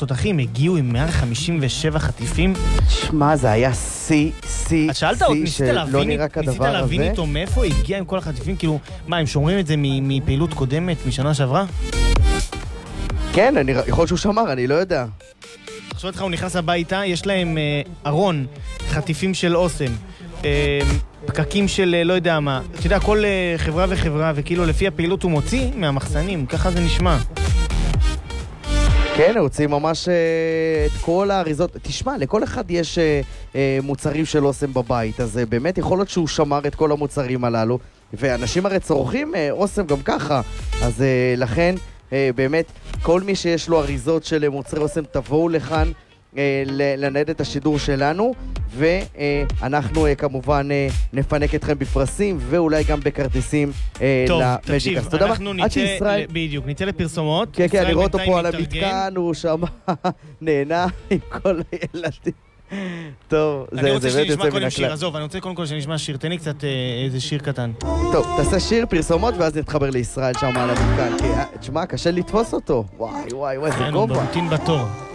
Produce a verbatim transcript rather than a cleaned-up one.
התותחים הגיעו עם מאה חמישים ושבע חטיפים. שמע, זה היה סי, סי, סי, שלא נראה כדבר הזה. ניסית להבין איתו מאיפה הגיע עם כל החטיפים? כאילו, מה, הם שומרים את זה מפעילות קודמת, משנה שעברה? כן, אני, יכול שהוא שמר, אני לא יודע. תחשוב אותך, הוא נכנס הביתה, יש להם אה, ארון, חטיפים של אוסם, אה, פקקים של לא יודע מה. אתה יודע, כל אה, חברה וחברה, וכאילו לפי הפעילות הוא מוציא מהמחסנים, ככה זה נשמע. כן, הוציא ממש אה, את כל האריזות. תשמע, לכל אחד יש אה, אה, מוצרים של אוסם בבית, אז אה, באמת יכול להיות שהוא שמר את כל המוצרים הללו, ואנשים הרי צורכים אה, אוסם גם ככה, אז אה, לכן אה, באמת כל מי שיש לו אריזות של מוצרי אוסם תבואו לכאן אה, לניידת השידור שלנו, ואנחנו אה, כמובן אה, נפנק אתכם בפרסים ואולי גם בכרטיסים אה, טוב, למג'יקס. תקשיב, אנחנו נצא, ישראל... בדיוק, נצא לפרסומות. כן, כן, אני רואה אותו פה על המתקן, הוא שם נהנה עם כל הילדים. טוב, זה... אני רוצה שנשמע קודם שיר, עזוב, אני רוצה קודם כל שנשמע שיר, תן לי קצת איזה שיר קטן. טוב, תעשה שיר, פרסומות, ואז נתחבר לישראל שם על המתקן, כי תשמע, קשה לתפוס אותו. וואי, וואי, וואי, זה גובה. הוא ממתין בתור.